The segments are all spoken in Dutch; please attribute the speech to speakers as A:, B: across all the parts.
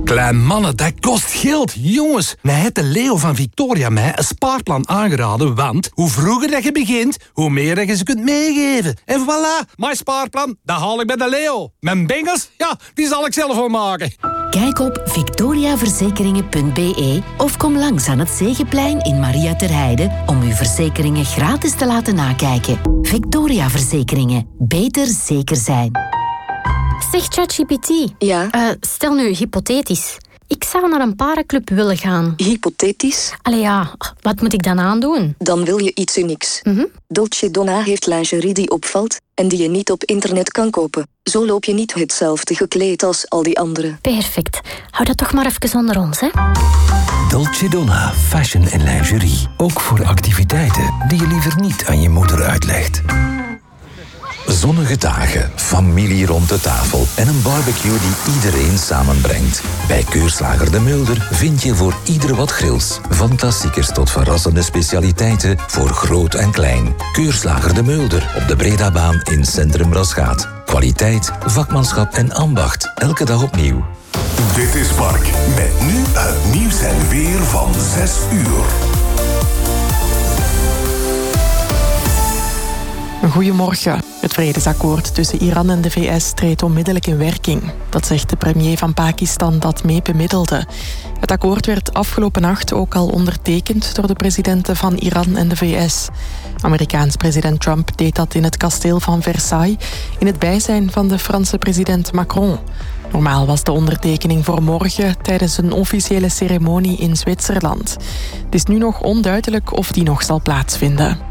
A: Klein mannen, dat kost geld. Jongens, mij heeft de Leo van Victoria mij een spaarplan aangeraden, want hoe vroeger dat je begint, hoe meer dat je ze kunt meegeven. En voilà, mijn spaarplan, dat haal ik bij de Leo. Mijn bengels, ja, die zal ik zelf wel maken.
B: Kijk op victoriaverzekeringen.be of kom langs aan het Zegeplein in Maria ter Heide om uw verzekeringen gratis te laten nakijken. Victoria Verzekeringen. Beter zeker zijn.
C: Zeg ChatGPT.
D: Ja?
C: Stel nu hypothetisch. Ik zou naar een parenclub willen gaan.
D: Hypothetisch?
C: Allee ja, wat moet ik dan aandoen?
D: Dan wil je iets unieks.
C: Mhm.
D: Dolce Donna heeft lingerie die opvalt en die je niet op internet kan kopen. Zo loop je niet hetzelfde gekleed als al die anderen.
C: Perfect. Hou dat toch maar even onder ons, hè?
E: Dolce Donna Fashion en Lingerie. Ook voor activiteiten die je liever niet aan je moeder uitlegt. Zonnige dagen, familie rond de tafel en een barbecue die iedereen samenbrengt. Bij Keurslager de Mulder vind je voor ieder wat grils. Van klassiekers tot verrassende specialiteiten voor groot en klein. Keurslager de Mulder op de Bredabaan in Centrum Rasgaat. Kwaliteit, vakmanschap en ambacht. Elke dag opnieuw.
F: Dit is Mark. Met nu het nieuws en weer van 6 uur.
G: Goedemorgen. Het vredesakkoord tussen Iran en de VS treedt onmiddellijk in werking. Dat zegt de premier van Pakistan dat mee bemiddelde. Het akkoord werd afgelopen nacht ook al ondertekend door de presidenten van Iran en de VS. Amerikaans president Trump deed dat in het kasteel van Versailles in het bijzijn van de Franse president Macron. Normaal was de ondertekening voor morgen tijdens een officiële ceremonie in Zwitserland. Het is nu nog onduidelijk of die nog zal plaatsvinden.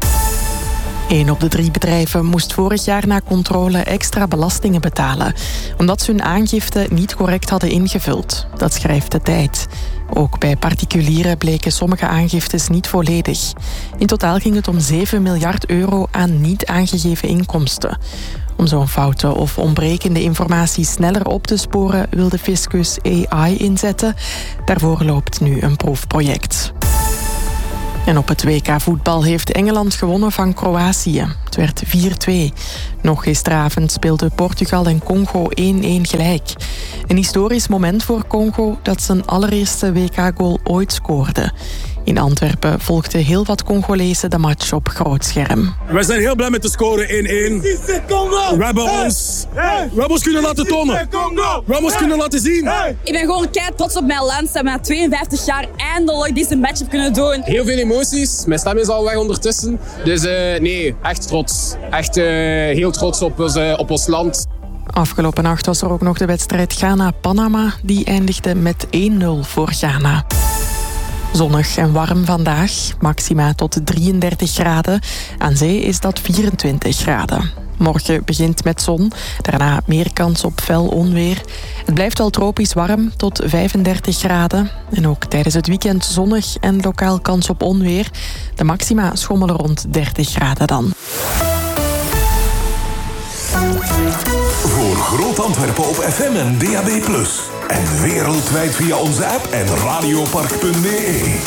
G: 1 op de 3 bedrijven moest vorig jaar na controle extra belastingen betalen, omdat ze hun aangifte niet correct hadden ingevuld. Dat schrijft De Tijd. Ook bij particulieren bleken sommige aangiftes niet volledig. In totaal ging het om 7 miljard euro aan niet aangegeven inkomsten. Om zo'n foute of ontbrekende informatie sneller op te sporen wil de fiscus AI inzetten. Daarvoor loopt nu een proefproject. En op het WK voetbal heeft Engeland gewonnen van Kroatië. Het werd 4-2. Nog gisteravond speelden Portugal en Congo 1-1 gelijk. Een historisch moment voor Congo dat zijn allereerste WK-goal ooit scoorde. In Antwerpen volgde heel wat Congolezen de match op groot scherm.
H: We zijn heel blij met de score 1-1. We hebben ons kunnen laten tonen. We hebben ons kunnen laten zien.
I: Ik ben gewoon kei trots op mijn land. Dat we na 52 jaar eindelijk deze match hebben kunnen doen.
J: Heel veel emoties. Mijn stem is al weg ondertussen. Dus nee, echt trots. Echt heel trots op ons land.
G: Afgelopen nacht was er ook nog de wedstrijd Ghana-Panama. Die eindigde met 1-0 voor Ghana. Zonnig en warm vandaag, maxima tot 33 graden. Aan zee is dat 24 graden. Morgen begint met zon, daarna meer kans op fel onweer. Het blijft wel tropisch warm, tot 35 graden. En ook tijdens het weekend zonnig en lokaal kans op onweer. De maxima schommelen rond 30 graden dan.
F: Voor Groot Antwerpen op FM en DAB+. En wereldwijd via onze app en radiopark.be.